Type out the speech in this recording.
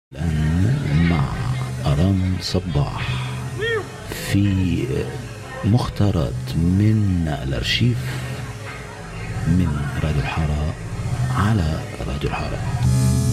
الآن مع أرام صباح في مختارات من الأرشيف من راديو الحارة على راديو الحارة.